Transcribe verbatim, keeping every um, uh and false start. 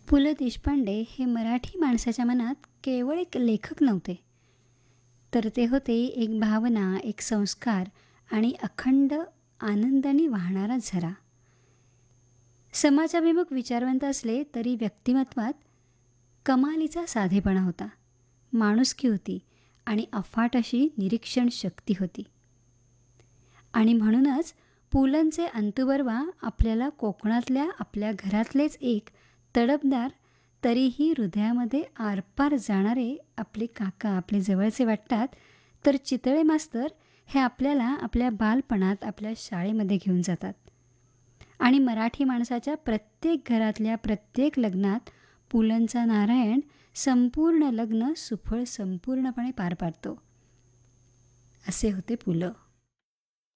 पु ल देशपांडे हे मराठी माणसाच्या मनात केवळ एक लेखक नव्हते, तर ते होते एक भावना, एक संस्कार आणि अखंड आनंदाने वाहणारा झरा. समाजाभिमुख विचारवंत असले तरी व्यक्तिमत्वात कमालीचा साधेपणा होता, माणुसकी होती आणि अफाट अशी निरीक्षण शक्ती होती. आणि म्हणूनच पुलंचे अंतुबर्वा आपल्याला कोकणातल्या आपल्या घरातलेच एक तडफदार तरीही हृदयामध्ये आरपार जाणारे आपले काका आपले जवळचे वाटतात, तर चितळे मास्तर हे आपल्याला आपल्या बालपणात आपल्या शाळेमध्ये घेऊन जातात. आणि मराठी माणसाच्या प्रत्येक घरातल्या प्रत्येक लग्नात पुलंचा नारायण संपूर्ण लग्न सुफळ संपूर्णपणे पार पाडतो. असे होते पु ल.